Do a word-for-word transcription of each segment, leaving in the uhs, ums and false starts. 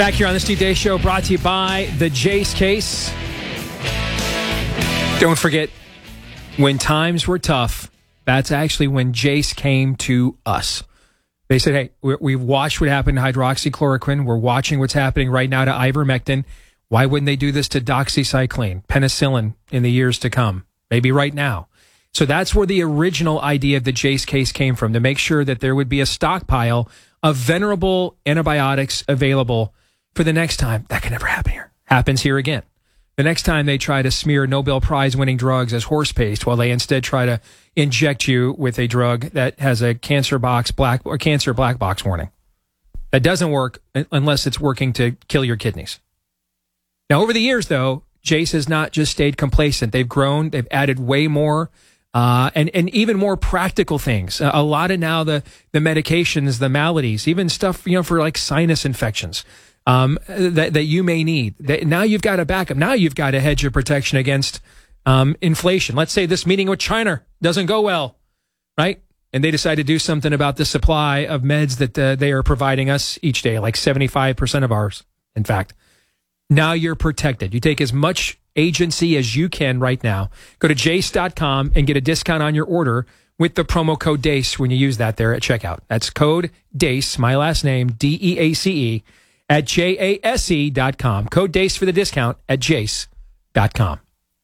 Back here on the Steve Deace Show, brought to you by the Jase case. Don't forget, when times were tough, that's actually when Jase came to us. They said, hey, we've watched what happened to hydroxychloroquine. We're watching what's happening right now to ivermectin. Why wouldn't they do this to doxycycline, penicillin in the years to come? Maybe right now. So that's where the original idea of the Jase case came from, to make sure that there would be a stockpile of venerable antibiotics available for the next time. That can never happen here. Happens here again. The next time they try to smear Nobel Prize winning drugs as horse paste, while they instead try to inject you with a drug that has a cancer box black or cancer black box warning. That doesn't work unless it's working to kill your kidneys. Now, over the years, though, Jase has not just stayed complacent. They've grown. They've added way more uh, and, and even more practical things. A lot of now the, the medications, the maladies, even stuff, you know, for like sinus infections. Um, that, that you may need. That now you've got a backup. Now you've got a hedge of protection against um, inflation. Let's say this meeting with China doesn't go well, right? And they decide to do something about the supply of meds that uh, they are providing us each day, like seventy-five percent of ours, in fact. Now you're protected. You take as much agency as you can right now. Go to jase dot com and get a discount on your order with the promo code DEACE when you use that there at checkout. That's code DEACE, my last name, D E A C E, at J A S E dot com. Code DEACE for the discount at jase dot com.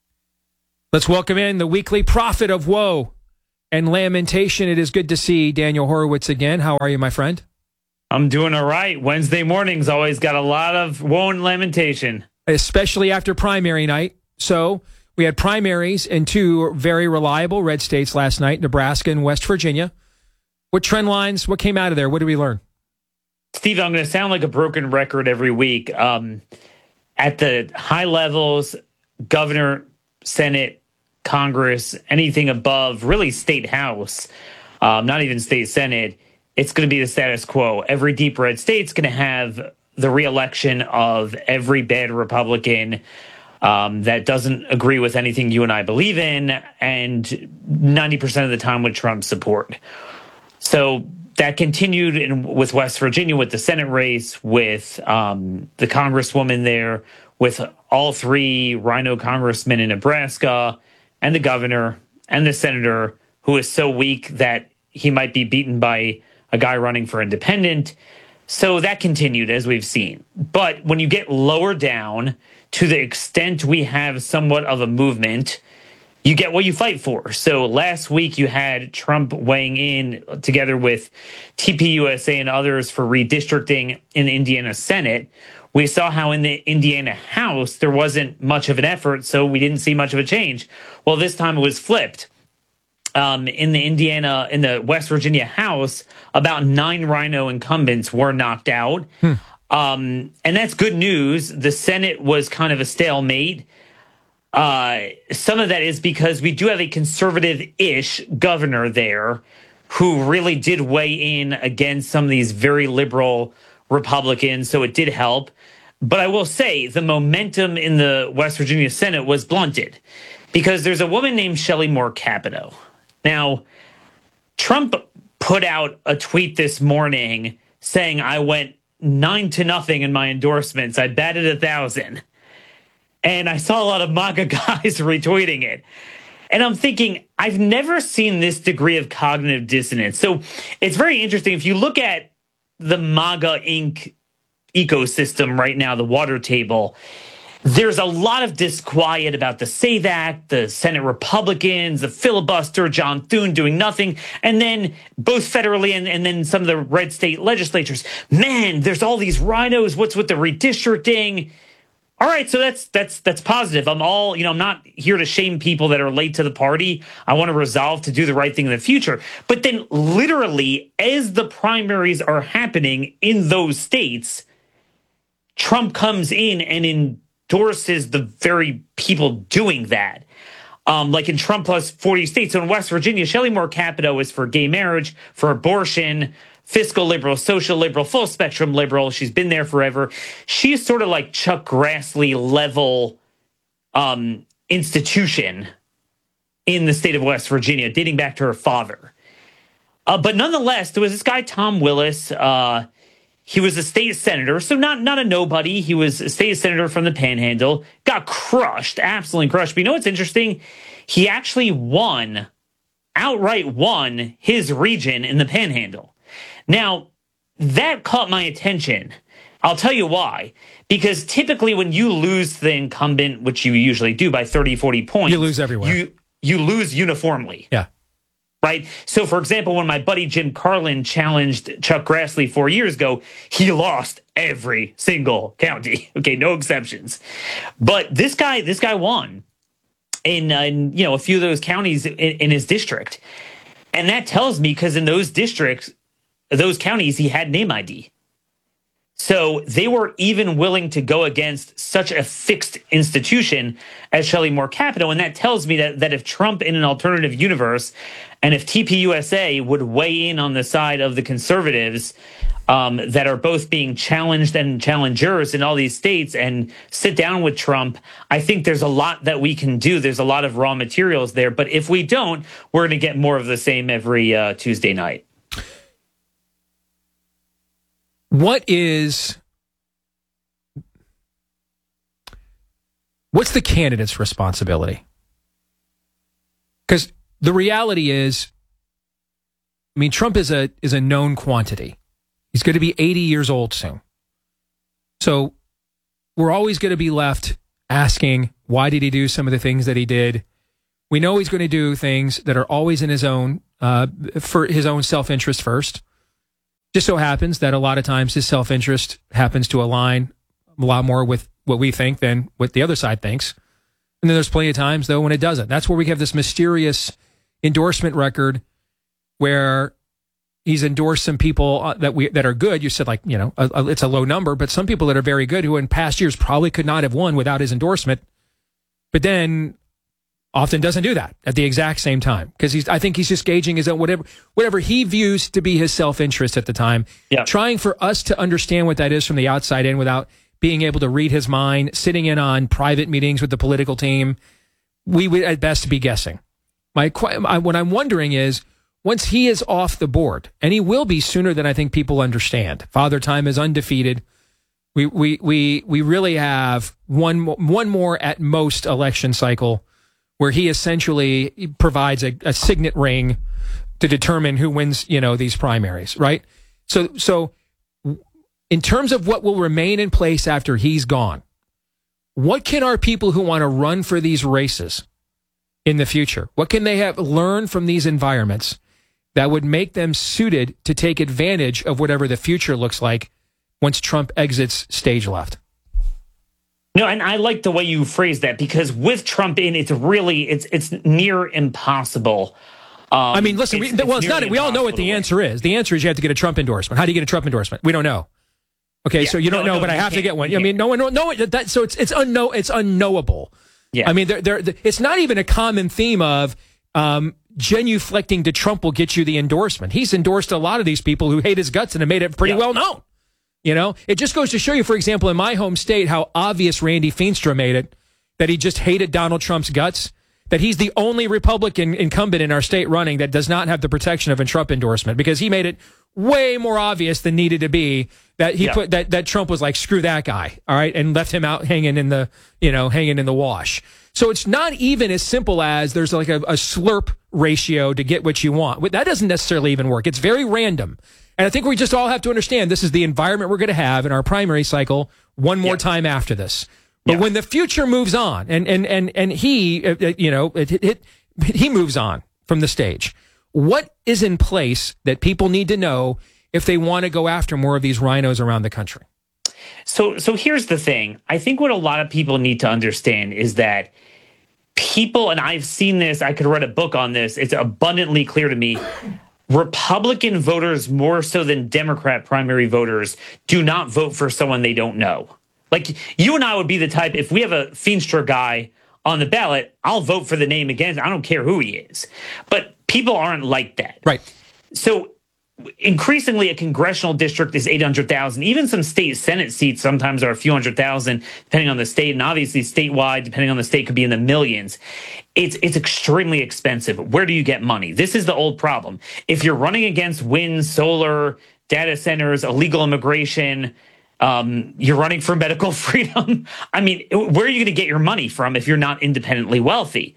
Let's welcome in the weekly prophet of woe and lamentation. It is good to see Daniel Horowitz again. How are you, my friend? I'm doing all right. Wednesday mornings always got a lot of woe and lamentation. Especially after primary night. So we had primaries in two very reliable red states last night, Nebraska and West Virginia. What trend lines, what came out of there? What did we learn? Steve, I'm going to sound like a broken record every week. Um, at the high levels, governor, Senate, Congress, anything above, really state house, um, not even state Senate, it's going to be the status quo. Every deep red state's going to have the reelection of every bad Republican um, that doesn't agree with anything you and I believe in, and ninety percent of the time with Trump support. So that continued in, with West Virginia, with the Senate race, with um, the congresswoman there, with all three Rhino congressmen in Nebraska, and the governor, and the senator, who is so weak that he might be beaten by a guy running for independent. So that continued, as we've seen. But when you get lower down, to the extent we have somewhat of a movement, you get what you fight for. So last week you had Trump weighing in together with T P U S A and others for redistricting in the Indiana Senate. We saw how in the Indiana House there wasn't much of an effort, so we didn't see much of a change. Well, this time it was flipped. Um, in the Indiana, in the West Virginia House, about nine Rhino incumbents were knocked out. Hmm. Um, and that's good news. The Senate was kind of a stalemate. Uh, some of that is because we do have a conservative-ish governor there who really did weigh in against some of these very liberal Republicans, so it did help. But I will say the momentum in the West Virginia Senate was blunted because there's a woman named Shelley Moore Capito. Now, Trump put out a tweet this morning saying I went nine to nothing in my endorsements. I batted a thousand. And I saw a lot of MAGA guys retweeting it. And I'm thinking, I've never seen this degree of cognitive dissonance. So it's very interesting. If you look at the MAGA Incorporated ecosystem right now, the water table, there's a lot of disquiet about the SAVE Act, the Senate Republicans, the filibuster, John Thune doing nothing, and then both federally and, and then some of the red state legislatures. Man, there's all these rhinos. What's with the redistricting? All right, so that's that's that's positive. I'm all, you know, I'm not here to shame people that are late to the party. I want to resolve to do the right thing in the future. But then literally, as the primaries are happening in those states, Trump comes in and endorses the very people doing that. Um, like in Trump plus forty states. So in West Virginia, Shelley Moore Capito is for gay marriage, for abortion, fiscal liberal, social liberal, full spectrum liberal. She's been there forever. She's sort of like Chuck Grassley level um, institution in the state of West Virginia, dating back to her father. Uh, but nonetheless, there was this guy, Tom Willis. Uh, He was a state senator, so not, not a nobody. He was a state senator from the Panhandle, got crushed, absolutely crushed. But you know what's interesting? He actually won, outright won his region in the Panhandle. Now, that caught my attention. I'll tell you why. Because typically when you lose the incumbent, which you usually do by thirty, forty points, you lose everywhere. You, you lose uniformly. Yeah. Right. So, for example, when my buddy Jim Carlin challenged Chuck Grassley four years ago, he lost every single county. Okay, no exceptions. But this guy, this guy won in, uh, in you know a few of those counties in, in his district, and that tells me because in those districts, those counties, he had name I D. So they were even willing to go against such a fixed institution as Shelley Moore Capito. And that tells me that, that if Trump in an alternative universe and if T P U S A would weigh in on the side of the conservatives um, that are both being challenged and challengers in all these states and sit down with Trump, I think there's a lot that we can do. There's a lot of raw materials there. But if we don't, we're going to get more of the same every uh, Tuesday night. What is, what's the candidate's responsibility? Because the reality is, I mean, Trump is a is a known quantity. He's going to be eighty years old soon. So we're always going to be left asking, why did he do some of the things that he did? We know he's going to do things that are always in his own, uh, for his own self-interest first. Just so happens that a lot of times his self-interest happens to align a lot more with what we think than what the other side thinks. And then there's plenty of times, though, when it doesn't. That's where we have this mysterious endorsement record where he's endorsed some people that we that are good. You said, like, you know, a, a, it's a low number, but some people that are very good who in past years probably could not have won without his endorsement. But then often doesn't do that at the exact same time because he's. I think he's just gauging his own whatever whatever he views to be his self-interest at the time. Yeah. Trying for us to understand what that is from the outside in without being able to read his mind, sitting in on private meetings with the political team, we would at best be guessing. My what I'm wondering is once he is off the board, and he will be sooner than I think people understand. Father Time is undefeated. We we we we really have one one more at most election cycle where he essentially provides a, a signet ring to determine who wins, you know, these primaries, right? So, so in terms of what will remain in place after he's gone, what can our people who want to run for these races in the future, what can they have learned from these environments that would make them suited to take advantage of whatever the future looks like once Trump exits stage left? No, and I like the way you phrase that because with Trump in, it's really it's it's near impossible. Um, I mean, listen, it's, we, well, it's, it's not. We all know what the answer is. The answer is you have to get a Trump endorsement. How do you get a Trump endorsement? We don't know. Okay, yeah, so you don't no, know, no, but I have to get one. I mean, no one know it. That, so it's it's unknow it's unknowable. Yeah. I mean, there there it's not even a common theme of um, genuflecting to Trump will get you the endorsement. He's endorsed a lot of these people who hate his guts and have made it pretty yeah. well known. You know, it just goes to show you, for example, in my home state, how obvious Randy Feenstra made it, that he just hated Donald Trump's guts, that he's the only Republican incumbent in our state running that does not have the protection of a Trump endorsement, because he made it way more obvious than needed to be that he yeah. put that, that Trump was like, screw that guy. All right. And left him out hanging in the, you know, hanging in the wash. So it's not even as simple as there's like a, a slurp ratio to get what you want. That doesn't necessarily even work. It's very random. And I think we just all have to understand this is the environment we're going to have in our primary cycle one more yep. time after this. But yep. when the future moves on and, and, and, and he, uh, you know, it, it, it, he moves on from the stage, what is in place that people need to know if they want to go after more of these rhinos around the country? So, so here's the thing. I think what a lot of people need to understand is that people, and I've seen this, I could write a book on this, it's abundantly clear to me, Republican voters, more so than Democrat primary voters, do not vote for someone they don't know. Like, you and I would be the type, if we have a Feenstra guy on the ballot, I'll vote for the name against. I don't care who he is. But people aren't like that. Right. So increasingly, a congressional district is eight hundred thousand. Even some state Senate seats sometimes are a few hundred thousand, depending on the state. And obviously, statewide, depending on the state, could be in the millions. It's it's extremely expensive. Where do you get money? This is the old problem. If you're running against wind, solar, data centers, illegal immigration. Um, you're running for medical freedom. I mean, where are you going to get your money from if you're not independently wealthy?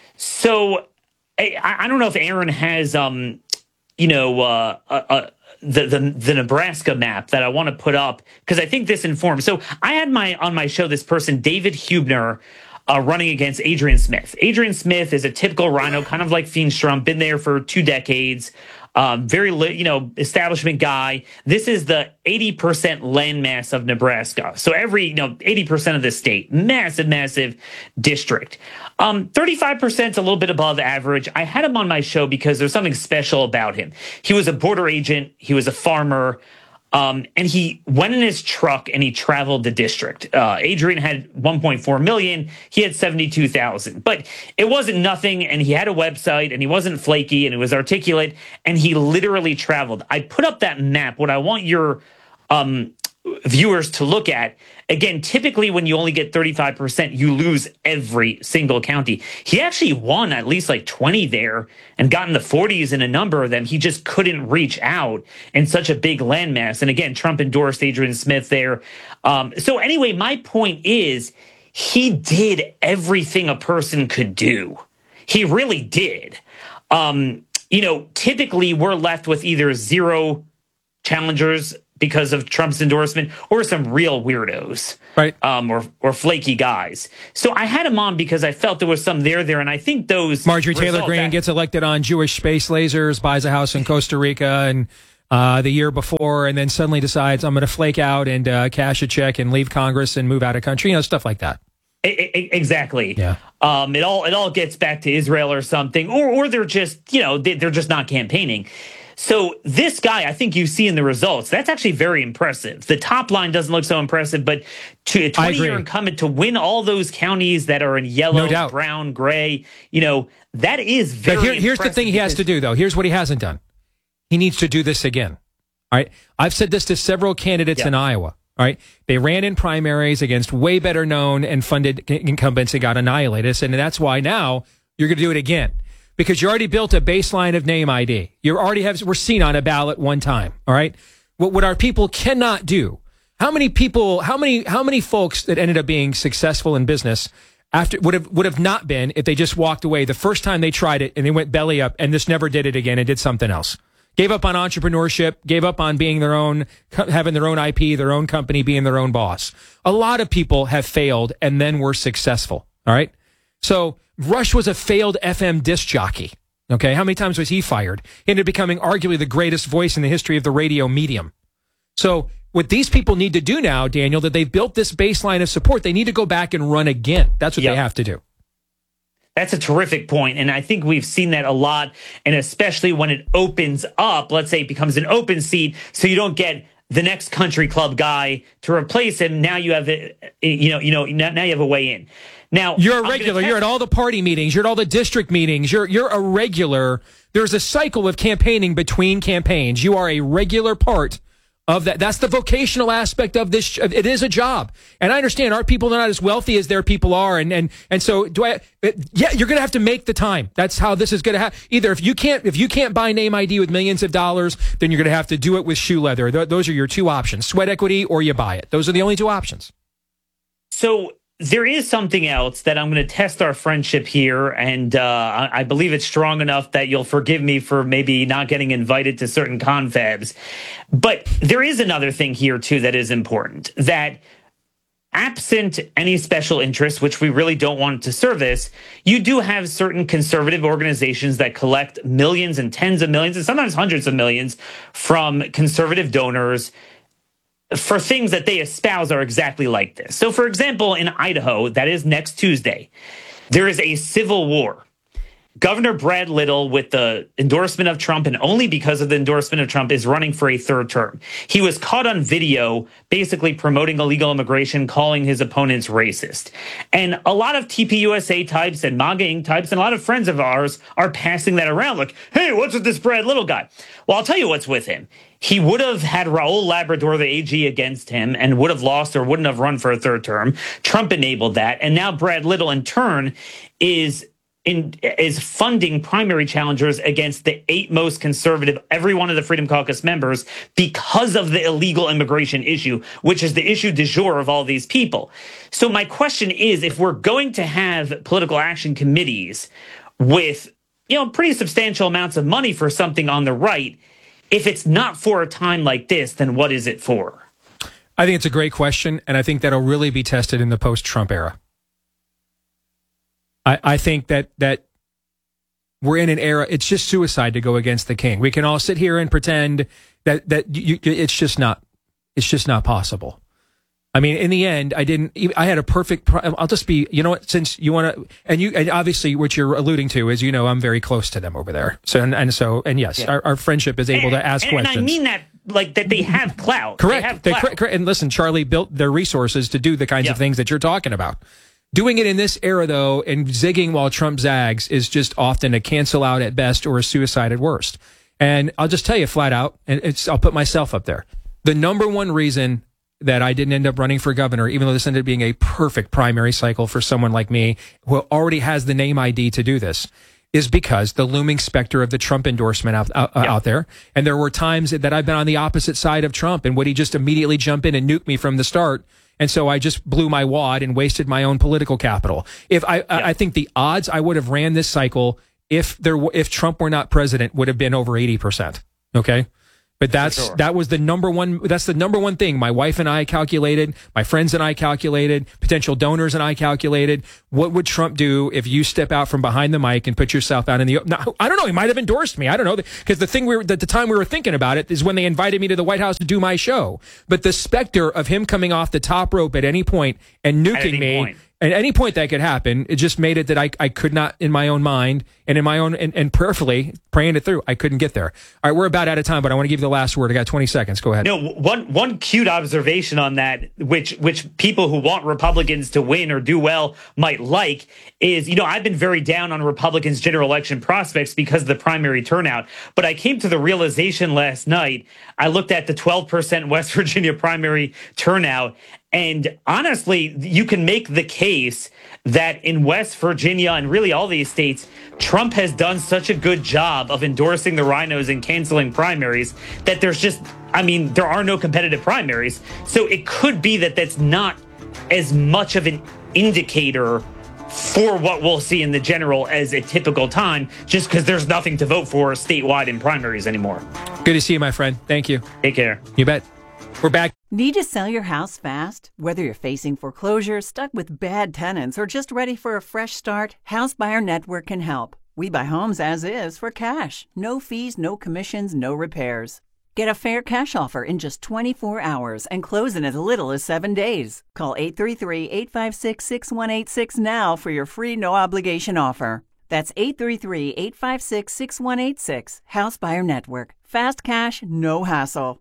So I, I don't know if Aaron has, um, you know, uh, uh, uh, the, the the Nebraska map that I want to put up, because I think this informs. So I had my on my show this person, David Hubner, uh, running against Adrian Smith. Adrian Smith is a typical rhino, kind of like Feenstrom, been there for two decades. Um, very, you know, establishment guy. This is the eighty percent landmass of Nebraska. So every, you know, eighty percent of the state, massive, massive district. Um, thirty-five percent is a little bit above average. I had him on my show because there's something special about him. He was a border agent. He was a farmer. Um, and he went in his truck and he traveled the district. Uh, Adrian had one point four million. He had seventy-two thousand, but it wasn't nothing. And he had a website and he wasn't flaky and it was articulate and he literally traveled. I put up that map. What I want your, um, viewers to look at, again, typically when you only get thirty-five percent, you lose every single county. He actually won at least like twenty there and got in the forties in a number of them. He just couldn't reach out in such a big landmass. And again, Trump endorsed Adrian Smith there. Um, so anyway, my point is he did everything a person could do. He really did. Um, you know, typically we're left with either zero challengers because of Trump's endorsement, or some real weirdos, right? Um, or or flaky guys. So I had him on because I felt there was some there there, and I think those Marjorie Taylor Greene that- gets elected on Jewish space lasers, buys a house in Costa Rica, and uh, the year before, and then suddenly decides I'm going to flake out and uh, cash a check and leave Congress and move out of country, you know, stuff like that. Exactly. Yeah. Um, it all it all gets back to Israel or something, or or they're just you know they, they're just not campaigning. So this guy, I think you see in the results, that's actually very impressive. The top line doesn't look so impressive, but to a twenty-year incumbent to win all those counties that are in yellow, no brown, gray, you know, that is very But here, here's the thing he has to do, though. Here's what he hasn't done. He needs to do this again. All right. I've said this to several candidates yeah. in Iowa. All right. They ran in primaries against way better known and funded incumbents and got annihilated. And that's why now you're going to do it again. Because you already built a baseline of name I D. You already have, we're seen on a ballot one time. All right. What, what our people cannot do. How many people, how many, how many folks that ended up being successful in business after would have, would have not been if they just walked away the first time they tried it and they went belly up and just never did it again and did something else. Gave up on entrepreneurship, gave up on being their own, having their own I P, their own company, being their own boss. A lot of people have failed and then were successful. All right. So Rush was a failed F M disc jockey. Okay. How many times was he fired? He ended up becoming arguably the greatest voice in the history of the radio medium. So what these people need to do now, Daniel, that they've built this baseline of support, they need to go back and run again. That's what yep. they have to do. That's a terrific point, and I think we've seen that a lot, and especially when it opens up, let's say it becomes an open seat, so you don't get the next country club guy to replace him. Now you have, a, you know, you know, now you have a way in. Now you're a regular. You're at all the party meetings. You're at all the district meetings. You're you're a regular. There's a cycle of campaigning between campaigns. You are a regular part of that. That's the vocational aspect of this. It is a job. And I understand our people are not as wealthy as their people are. And, and, and so do I, it, yeah, you're going to have to make the time. That's how this is going to happen. Either if you can't, if you can't buy name I D with millions of dollars, then you're going to have to do it with shoe leather. Th- those are your two options, sweat equity or you buy it. Those are the only two options. So there is something else that I'm going to test our friendship here, and uh, I, I believe it's strong enough that you'll forgive me for maybe not getting invited to certain confabs. But there is another thing here, too, that is important, that absent any special interest, which we really don't want to service, you do have certain conservative organizations that collect millions and tens of millions and sometimes hundreds of millions from conservative donors for things that they espouse are exactly like this. So, for example, in Idaho, that is next Tuesday, there is a civil war. Governor Brad Little, with the endorsement of Trump, and only because of the endorsement of Trump, is running for a third term. He was caught on video basically promoting illegal immigration, calling his opponents racist. And a lot of T P U S A types and MAGA Incorporated types and a lot of friends of ours are passing that around like, hey, what's with this Brad Little guy? Well, I'll tell you what's with him. He would have had Raul Labrador, the A G, against him and would have lost or wouldn't have run for a third term. Trump enabled that. And now Brad Little, in turn, is in is funding primary challengers against the eight most conservative, every one of the Freedom Caucus members, because of the illegal immigration issue, which is the issue du jour of all these people. So my question is, if we're going to have political action committees with, you know, pretty substantial amounts of money for something on the right, if it's not for a time like this, then what is it for? I think it's a great question, and I think that'll really be tested in the post-Trump era. I, I think that that we're in an era, it's just suicide to go against the king. We can all sit here and pretend that that you, it's just not, it's just not possible. I mean, in the end, I didn't, I had a perfect, I'll just be, you know what, since you want to, and you, and obviously what you're alluding to is, you know, I'm very close to them over there. So, and, and so, and yes, yeah. our, our friendship is able and, to ask and, questions. And I mean that, like, that they have clout. Correct. They have they, clout. correct. And listen, Charlie built their resources to do the kinds yeah. of things that you're talking about. Doing it in this era, though, and zigging while Trump zags is just often a cancel out at best or a suicide at worst. And I'll just tell you flat out, and it's, I'll put myself up there. The number one reason that I didn't end up running for governor, even though this ended up being a perfect primary cycle for someone like me who already has the name I D to do this, is because the looming specter of the Trump endorsement out, out, yeah. out there. And there were times that I've been on the opposite side of Trump, and would he just immediately jump in and nuke me from the start? And so I just blew my wad and wasted my own political capital. If I, yeah. I, I think the odds I would have ran this cycle if there if Trump were not president would have been over eighty percent. Okay. But that's, sure. that was the number one, that's the number one thing my wife and I calculated, my friends and I calculated, potential donors and I calculated. What would Trump do if you step out from behind the mic and put yourself out in the, now, I don't know, he might have endorsed me. I don't know. Because the thing we were, at the time we were thinking about it is when they invited me to the White House to do my show. But the specter of him coming off the top rope at any point and nuking me. Point. At any point that could happen, it just made it that I, I could not, in my own mind and in my own, and, and prayerfully praying it through, I couldn't get there. All right, we're about out of time, but I want to give you the last word. I got twenty seconds. Go ahead. No, one one cute observation on that, which which people who want Republicans to win or do well might like, is, you know, I've been very down on Republicans' general election prospects because of the primary turnout. But I came to the realization last night, I looked at the twelve percent West Virginia primary turnout. And honestly, you can make the case that in West Virginia and really all these states, Trump has done such a good job of endorsing the rhinos and canceling primaries that there's just, I mean, there are no competitive primaries. So it could be that that's not as much of an indicator for what we'll see in the general as a typical time, just because there's nothing to vote for statewide in primaries anymore. Good to see you, my friend. Thank you. Take care. You bet. We're back. Need to sell your house fast? Whether you're facing foreclosure, stuck with bad tenants, or just ready for a fresh start, House Buyer Network can help. We buy homes as is for cash. No fees, no commissions, no repairs. Get a fair cash offer in just twenty-four hours and close in as little as seven days. Call eight three three, eight five six, six one eight six now for your free no-obligation offer. That's eight three three, eight five six, six one eight six. House Buyer Network. Fast cash, no hassle.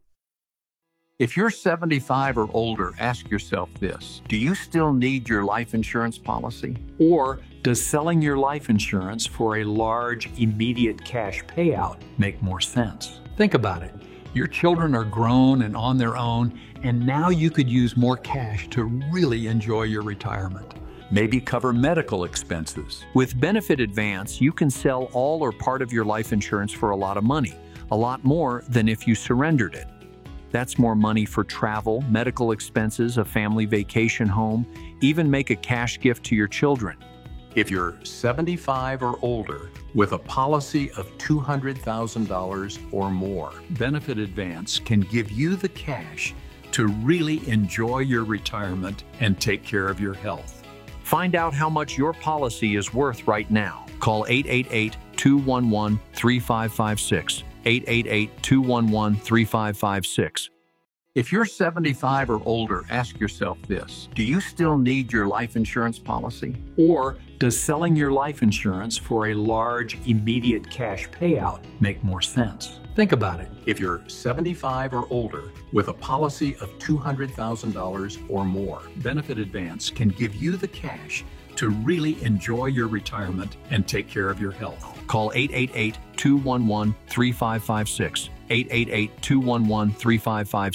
If you're seventy-five or older, ask yourself this. Do you still need your life insurance policy? Or does selling your life insurance for a large, immediate cash payout make more sense? Think about it. Your children are grown and on their own, and now you could use more cash to really enjoy your retirement. Maybe cover medical expenses. With Benefit Advance, you can sell all or part of your life insurance for a lot of money, a lot more than if you surrendered it. That's more money for travel, medical expenses, a family vacation home, even make a cash gift to your children. If you're seventy-five or older with a policy of two hundred thousand dollars or more, Benefit Advance can give you the cash to really enjoy your retirement and take care of your health. Find out how much your policy is worth right now. Call eight eight eight, two one one, three five five six. eight eight eight, two one one, three five five six. If you're seventy-five or older, ask yourself this. Do you still need your life insurance policy? Or does selling your life insurance for a large, immediate cash payout make more sense? Think about it. If you're seventy-five or older with a policy of two hundred thousand dollars or more, Benefit Advance can give you the cash to really enjoy your retirement and take care of your health. Call eight eight eight, two one one, three five five six. eight eight eight, two one one, three five five six.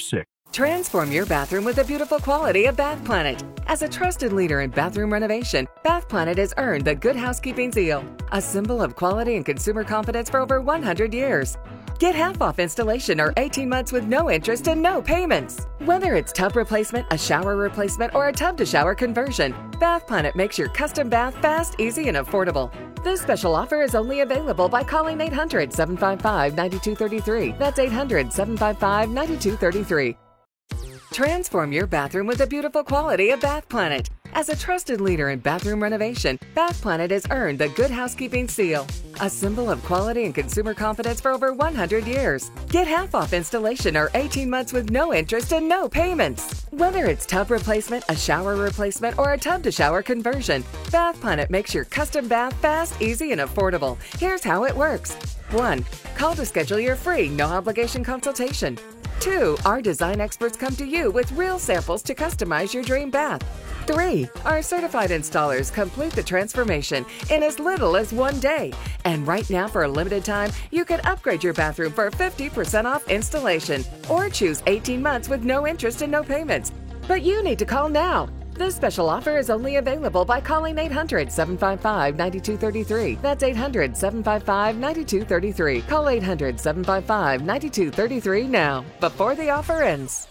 Transform your bathroom with the beautiful quality of Bath Planet. As a trusted leader in bathroom renovation, Bath Planet has earned the Good Housekeeping seal, a symbol of quality and consumer confidence for over one hundred years. Get half off installation or eighteen months with no interest and no payments. Whether it's tub replacement, a shower replacement, or a tub-to-shower conversion, Bath Planet makes your custom bath fast, easy, and affordable. This special offer is only available by calling eight hundred, seven five five, nine two three three. That's eight hundred, seven five five, nine two three three. Transform your bathroom with the beautiful quality of Bath Planet. As a trusted leader in bathroom renovation, Bath Planet has earned the Good Housekeeping seal, a symbol of quality and consumer confidence for over one hundred years. Get half off installation or eighteen months with no interest and no payments. Whether it's tub replacement, a shower replacement, or a tub-to-shower conversion, Bath Planet makes your custom bath fast, easy, and affordable. Here's how it works. one. Call to schedule your free, no-obligation consultation. two. Our design experts come to you with real samples to customize your dream bath. three. Our certified installers complete the transformation in as little as one day. And right now, for a limited time, you can upgrade your bathroom for fifty percent off installation or choose eighteen months with no interest and no payments. But you need to call now. This special offer is only available by calling eight hundred, seven five five, nine two three three. That's eight hundred, seven five five, nine two three three. Call eight hundred, seven five five, nine two three three now, before the offer ends.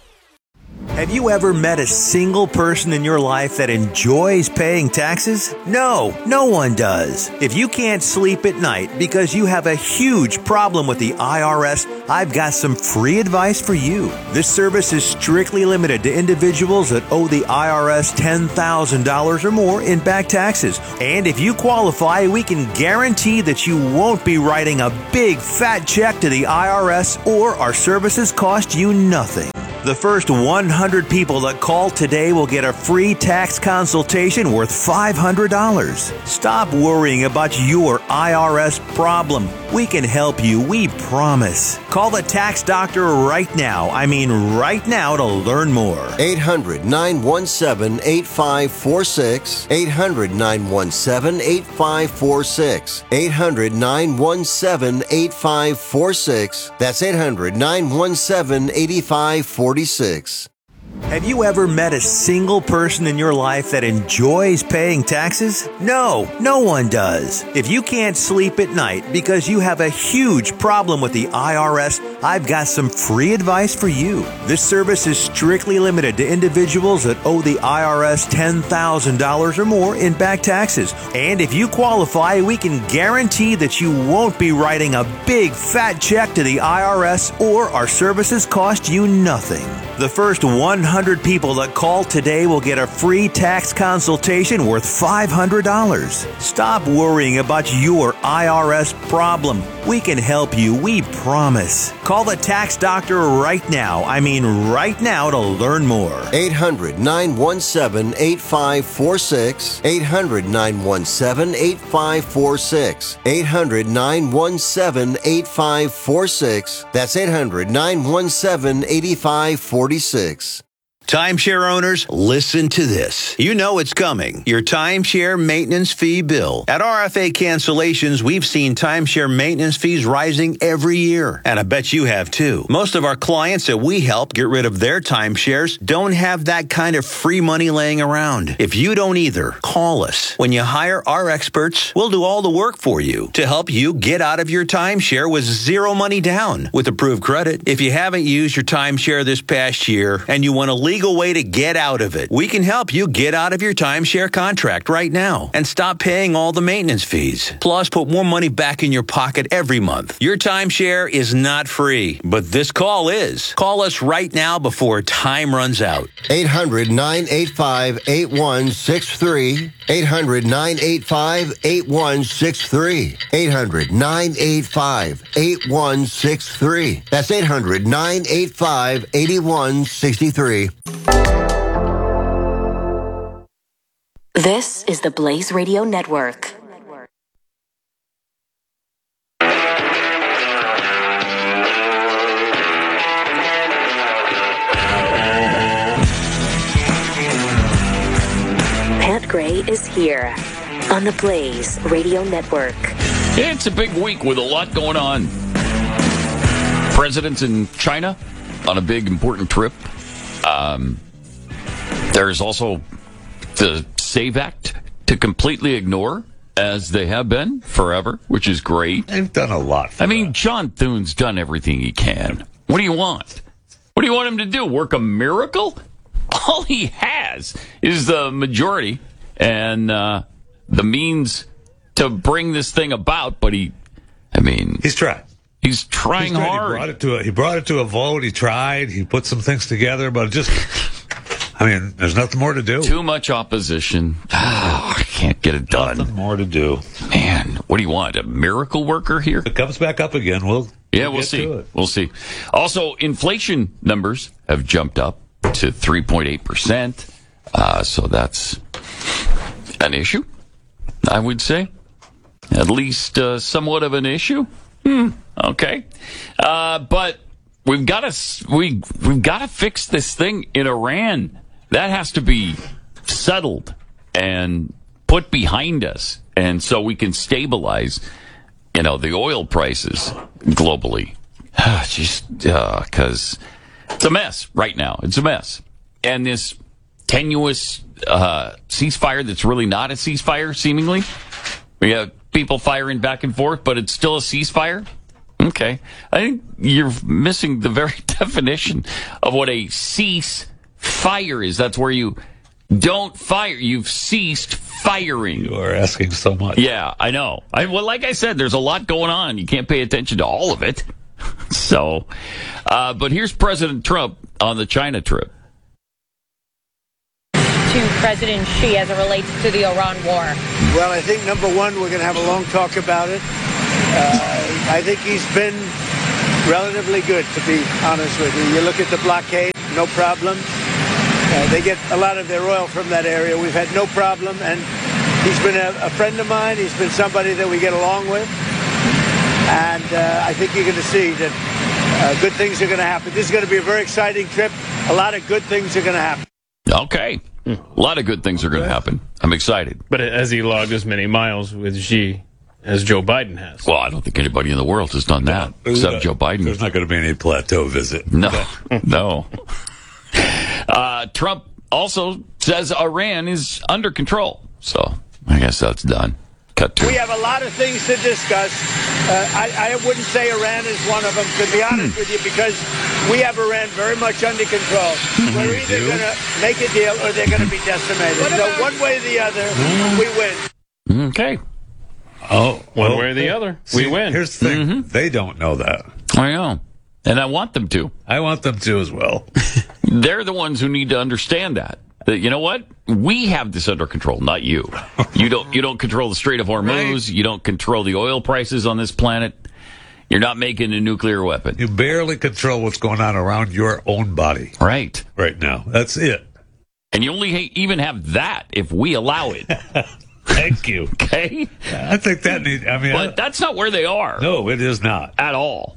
Have you ever met a single person in your life that enjoys paying taxes? No, no one does. If you can't sleep at night because you have a huge problem with the I R S, I've got some free advice for you. This service is strictly limited to individuals that owe the I R S ten thousand dollars or more in back taxes. And if you qualify, we can guarantee that you won't be writing a big fat check to the I R S, or our services cost you nothing. The first one hundred people that call today will get a free tax consultation worth five hundred dollars. Stop worrying about your I R S problem. We can help you, we promise. Call the tax doctor right now. I mean right now to learn more. eight hundred, nine one seven, eight five four six. eight hundred, nine one seven, eight five four six. eight hundred, nine one seven, eight five four six. That's eight hundred, nine one seven, eight five four six. Have you ever met a single person in your life that enjoys paying taxes? No, no one does. If you can't sleep at night because you have a huge problem with the I R S, I've got some free advice for you. This service is strictly limited to individuals that owe the I R S ten thousand dollars or more in back taxes. And if you qualify, we can guarantee that you won't be writing a big fat check to the I R S, or our services cost you nothing. The first one hundred people that call today will get a free tax consultation worth five hundred dollars. Stop worrying about your I R S problem. We can help you, we promise. Call the tax doctor right now. I mean right now to learn more. eight hundred, nine one seven, eight five four six. eight hundred, nine one seven, eight five four six. eight hundred, nine one seven, eight five four six. That's eight hundred, nine one seven, eight five four six. Timeshare owners, listen to this. You know it's coming. Your timeshare maintenance fee bill. At R F A Cancellations, we've seen timeshare maintenance fees rising every year. And I bet you have too. Most of our clients that we help get rid of their timeshares don't have that kind of free money laying around. If you don't either, call us. When you hire our experts, we'll do all the work for you to help you get out of your timeshare with zero money down with approved credit. If you haven't used your timeshare this past year and you want to legal way to get out of it, we can help you get out of your timeshare contract right now and stop paying all the maintenance fees. Plus, put more money back in your pocket every month. Your timeshare is not free, but this call is. Call us right now before time runs out. eight hundred, nine eight five, eight one six three. eight hundred, nine eight five, eight one six three. eight hundred, nine eight five, eight one six three. That's eight hundred, nine eight five, eight one six three. This is the Blaze Radio Network. Pat Gray is here on the Blaze Radio Network. It's a big week with a lot going on. President's in China on a big important trip. Um, there's also the SAVE Act to completely ignore, as they have been forever, which is great. They've done a lot. I mean, John Thune's done everything he can. What do you want? What do you want him to do? Work a miracle? All he has is the majority and uh, the means to bring this thing about, but he, I mean... He's tried. He's trying He's tried. hard. He brought, it to a, he brought it to a vote. He tried. He put some things together, but it just... I mean, there's nothing more to do. Too much opposition. Oh, I can't get it done. Nothing more to do. Man, what do you want? A miracle worker here? If it comes back up again, we'll... Yeah, we'll, we'll get see. to it. We'll see. Also, inflation numbers have jumped up to three point eight percent. Uh, so that's an issue, I would say. At least uh, somewhat of an issue. Hmm. Okay. Uh, but we've got to we we've got to fix this thing in Iran. That has to be settled and put behind us, and so we can stabilize, you know, the oil prices globally. Just because uh, it's a mess right now. It's a mess, and this tenuous uh, ceasefire that's really not a ceasefire, seemingly. We have people firing back and forth, but it's still a ceasefire. Okay. I think you're missing the very definition of what a ceasefire is. That's where you don't fire. You've ceased firing. You are asking so much. Yeah, I know. I, well, like I said, there's a lot going on. You can't pay attention to all of it. So, uh, but here's President Trump on the China trip. To President Xi as it relates to the Iran war? Well, I think, number one, we're going to have a long talk about it. Uh, I think he's been relatively good, to be honest with you. You look at the blockade, no problem. Uh, they get a lot of their oil from that area. We've had no problem, and he's been a, a friend of mine. He's been somebody that we get along with. And uh, I think you're going to see that uh, good things are going to happen. This is going to be a very exciting trip. A lot of good things are going to happen. Okay. A lot of good things are going to happen. I'm excited. But has he logged as many miles with Xi as Joe Biden has? Well, I don't think anybody in the world has done that, no, except uh, Joe Biden. There's not going to be any plateau visit. No, no. Uh, Trump also says Iran is under control. So I guess that's done. Cut to. We have a lot of things to discuss. Uh, I, I wouldn't say Iran is one of them, to be honest with you, because we have Iran very much under control. We're either going to make a deal or they're going to be decimated. So one way or the other, we win. Okay. Oh, one well, way or the other, see, we win. Here's the thing. Mm-hmm. They don't know that. I know. And I want them to. I want them to as well. They're the ones who need to understand that. That, you know what? We have this under control, not you. You don't you don't control the Strait of Hormuz. Right. You don't control the oil prices on this planet. You're not making a nuclear weapon. You barely control what's going on around your own body. Right. Right now. That's it. And you only ha- even have that if we allow it. Thank you. Okay? I think that needs, I mean. But I, that's not where they are. No, it is not. At all.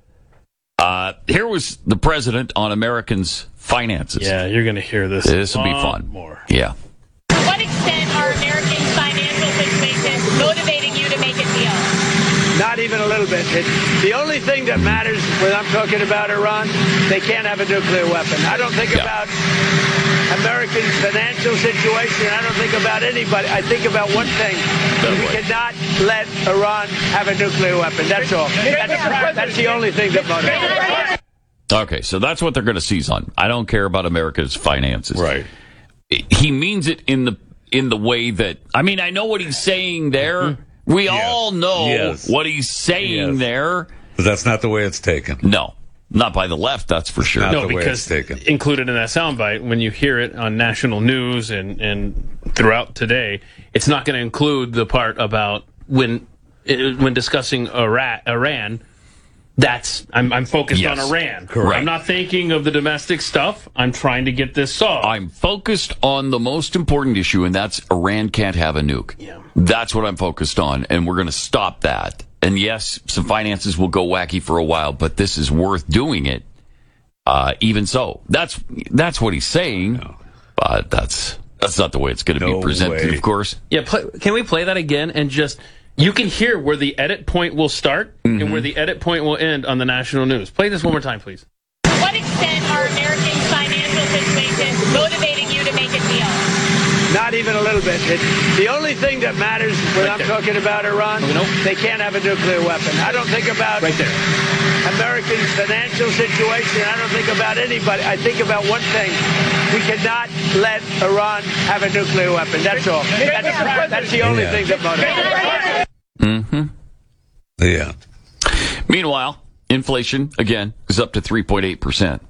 Uh, here was the president on Americans' finances. Yeah, you're going to hear this. This will be fun. More. Yeah. To what extent are Americans' financial situations motivating you to make a deal? Not even a little bit. It, the only thing that matters when I'm talking about Iran, they can't have a nuclear weapon. I don't think yeah. about American financial situation. I don't think about anybody. I think about one thing. We cannot let Iran have a nuclear weapon. That's all. That's, that's the only thing that motivates. Okay, so that's what they're going to seize on. I don't care about America's finances. Right. He means it in the in the way that, I mean, I know what he's saying there. Mm-hmm. We yes. all know yes. what he's saying yes. there. But that's not the way it's taken. No. Not by the left, that's for sure. Not no, the way because it's taken. Included in that soundbite, when you hear it on national news and, and throughout today, it's not going to include the part about when when discussing Iran. That's I'm I'm focused yes. on Iran. Correct. I'm not thinking of the domestic stuff. I'm trying to get this solved. I'm focused on the most important issue, and that's Iran can't have a nuke. Yeah. That's what I'm focused on, and we're going to stop that. And yes, some finances will go wacky for a while, but this is worth doing it. Uh, even so, that's that's what he's saying, no. but that's that's not the way it's going to no be presented, way. Of course. Yeah, play, can we play that again and just? You can hear where the edit point will start mm-hmm. and where the edit point will end on the national news. Play this one more time, please. To what extent are American financial situation motivating you to make a deal? Not even a little bit. It, the only thing that matters when Right I'm there. talking about Iran, Nope. they can't have a nuclear weapon. I don't think about Right there. Americans' financial situation. I don't think about anybody. I think about one thing. We cannot let Iran have a nuclear weapon. That's all. That's, that's the only Yeah. thing that motivates. Mm-hmm. Yeah. Meanwhile, inflation, again, is up to three point eight percent.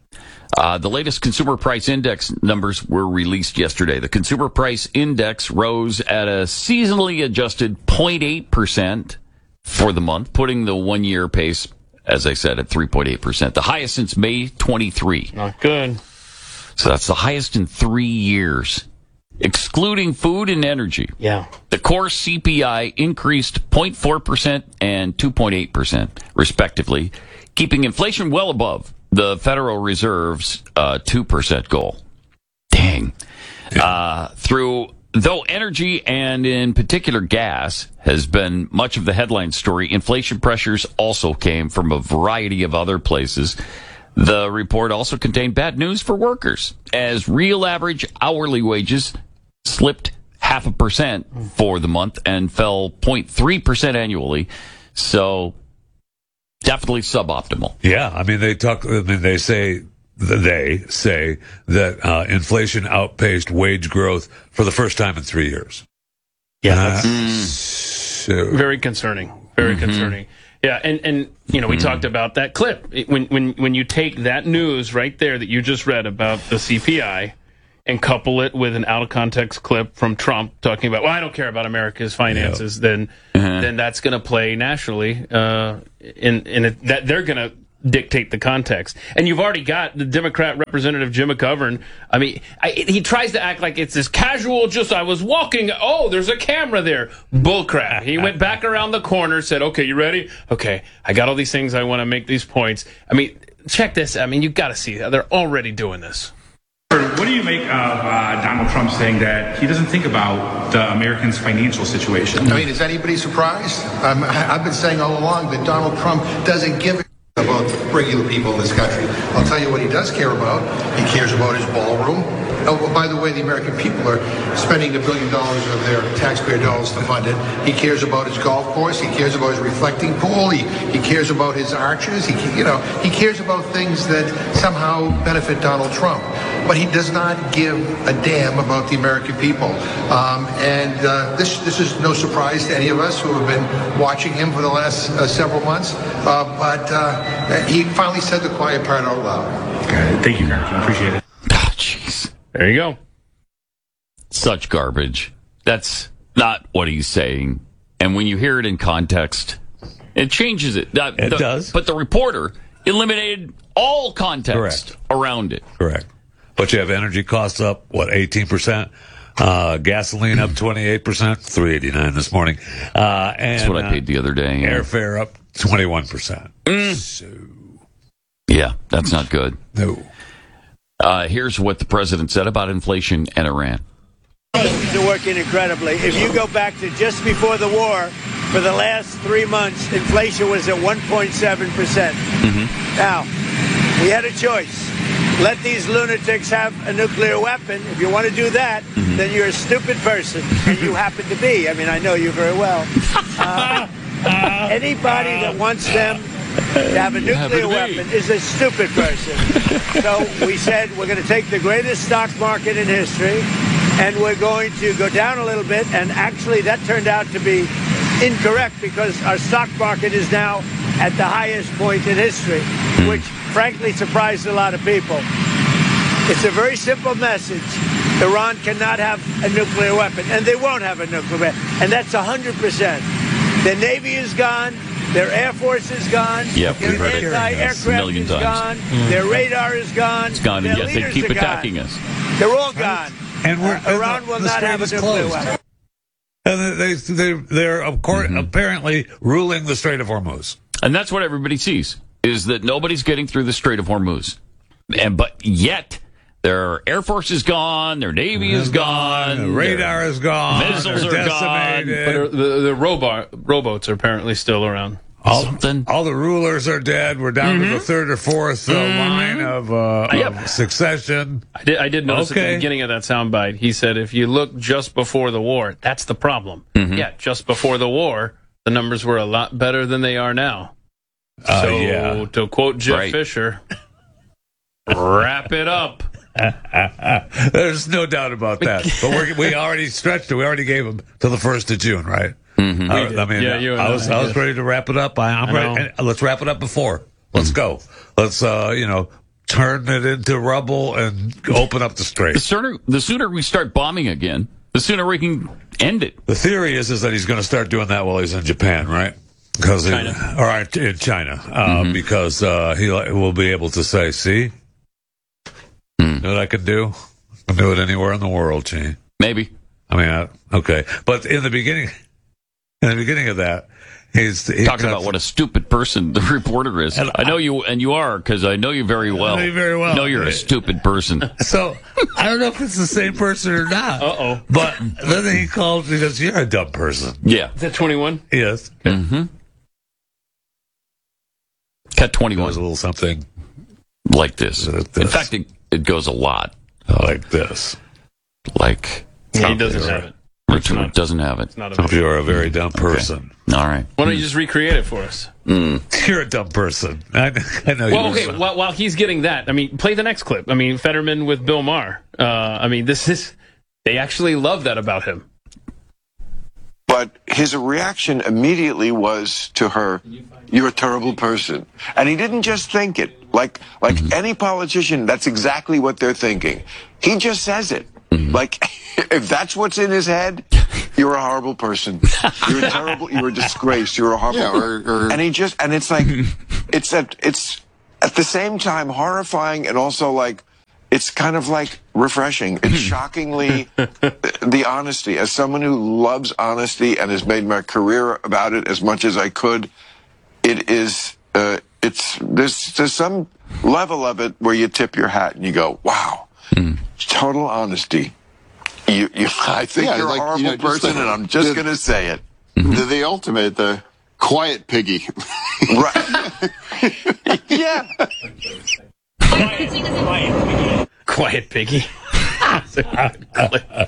Uh, the latest consumer price index numbers were released yesterday. The consumer price index rose at a seasonally adjusted zero point eight percent for the month, putting the one-year pace, as I said, at three point eight percent, the highest since May twenty-third. Not good. So that's the highest in three years, excluding food and energy. Yeah. The core C P I increased zero point four percent and two point eight percent, respectively, keeping inflation well above the Federal Reserve's uh, two percent goal. Dang. Uh, through, though energy and in particular gas has been much of the headline story, inflation pressures also came from a variety of other places. The report also contained bad news for workers, as real average hourly wages slipped half a percent for the month and fell zero point three percent annually. So definitely suboptimal. Yeah, I mean they talk. I mean they say they say that uh, inflation outpaced wage growth for the first time in three years. Yeah, Uh, that's so- very concerning. Very Mm-hmm. concerning. Yeah, and, and you know, we talked about that clip. It- When when when you take that news right there that you just read about the C P I and couple it with an out of context clip from Trump talking about, well, I don't care about America's finances, then Uh-huh. then that's going to play nationally, uh, in in it, that they're going to dictate the context. And you've already got the Democrat Representative Jim McGovern. I mean, I, he tries to act like it's this casual, just I was walking, oh, there's a camera there. Bullcrap. He went back around the corner, said, okay, you ready? Okay, I got all these things, I want to make these points. I mean, check this. I mean, you got to see, they're already doing this. What do you make of uh, Donald Trump saying that he doesn't think about the Americans' financial situation? I mean, is anybody surprised? Um, I- I've been saying all along that Donald Trump doesn't give a about regular people in this country. I'll tell you what he does care about. He cares about his ballroom. Oh, well, by the way, the American people are spending a billion dollars of their taxpayer dollars to fund it. He cares about his golf course. He cares about his reflecting pool. He, he cares about his archers. He, you know, he cares about things that somehow benefit Donald Trump. But he does not give a damn about the American people. Um, and uh, this this is no surprise to any of us who have been watching him for the last uh, several months. Uh, but uh, he finally said the quiet part out loud. Okay, thank you, Congressman. I appreciate it. Oh, jeez. There you go. Such garbage. That's not what he's saying. And when you hear it in context, it changes it. Uh, It the- does. But the reporter eliminated all context Correct. around it. Correct. But you have energy costs up, what, eighteen percent? Uh, gasoline up twenty-eight percent, three eighty-nine this morning. Uh, and, That's what I uh, paid the other day. Yeah. Airfare up twenty-one percent. So, Yeah, that's not good. no. Uh, here's what the president said about inflation and Iran. Things are working incredibly. If you go back to just before the war, for the last three months, inflation was at one point seven percent. Mm-hmm. Now, we had a choice. Let these lunatics have a nuclear weapon. If you want to do that, Mm-hmm. then you're a stupid person, and you happen to be. I mean, I know you very well. Uh, anybody that wants them to have a nuclear weapon is a stupid person. So we said we're going to take the greatest stock market in history, and we're going to go down a little bit. And actually, that turned out to be incorrect because our stock market is now at the highest point in history, which frankly surprised a lot of people. It's a very simple message. Iran cannot have a nuclear weapon, and they won't have a nuclear weapon. And that's one hundred percent. Their Navy is gone. Their Air Force is gone. Yep, their we've heard it a anti-aircraft million is times. gone. Mm. Their radar is gone. It's gone, and Their yet they leaders keep are gone. attacking us. They're all gone. And we're, Uh, Iran will the not strait have a is nuclear closed. weapon. And they, they, they're of course, Mm-hmm. apparently ruling the Strait of Hormuz. And that's what everybody sees, is that nobody's getting through the Strait of Hormuz. And but yet, their Air Force is gone, their Navy is gone, The radar their is gone. missiles they're are gone. decimated. But uh, the, the robo- rowboats are apparently still around. All, something. All the rulers are dead. We're down Mm-hmm. to the third or fourth uh, Mm-hmm. line of, uh, Yep. of succession. I did, I did notice at Okay. the beginning of that soundbite, he said, if you look just before the war, that's the problem. Mm-hmm. Yeah, just before the war, the numbers were a lot better than they are now. Uh, so, yeah. to quote Jeff Right. Fisher, wrap it up. There's no doubt about that. But we're, we already stretched it. We already gave them till the first of June, right? Mm-hmm. I, I mean, Yeah, you and I was I, I was yes. ready to wrap it up. I, I'm I ready. know. And let's wrap it up before. Let's go. Let's uh, you know, turn it into rubble and open up the The strait. sooner, the sooner we start bombing again, the sooner we can end it. The theory is is that he's going to start doing that while he's in Japan, right? Because China. all right, in China, uh, because uh, he will be able to say, "See, Mm. you know what I can do? I can do it anywhere in the world, Gene." Maybe. I mean, I, okay, but in the beginning, in the beginning of that, he's he Talking cuts- about what a stupid person the reporter is. And I know you, and you are, because I know you very well. know you very well. I know you're a stupid person. So I don't know if it's the same person or not. Uh oh. But then he calls. He goes, "You're a dumb person." Yeah. Is that twenty-one? Yes. Mm-hmm. Cut It twenty-one. was a little something Like this. Like In this. fact, it, it goes a lot. like this. Like, Yeah, he doesn't have it. Richard doesn't have it. It's not Some of a you are a very dumb person. All right. Why don't you just recreate it for us? You're a dumb person. I, I know Well, you. okay, while, while he's getting that, I mean, play the next clip. I mean, Fetterman with Bill Maher. Uh, I mean, this is, they actually love that about him. But his reaction immediately was to her, "You're a terrible person." And he didn't just think it. Like like any politician, that's exactly what they're thinking. He just says it. Like, if that's what's in his head, you're a horrible person. You're a terrible, you're a disgrace. You're a horrible Yeah, or- or- And he just, and it's like, it's at, it's at the same time horrifying and also like, it's kind of like refreshing. It's shockingly the honesty. As someone who loves honesty and has made my career about it as much as I could, it is, uh, it's, there's, there's some level of it where you tip your hat and you go, wow, total honesty. You, you, I think Yeah, you're like, a horrible you know, just person the- and I'm just the- going to say it. The, the ultimate, the quiet piggy. Right. Yeah. Quiet piggy.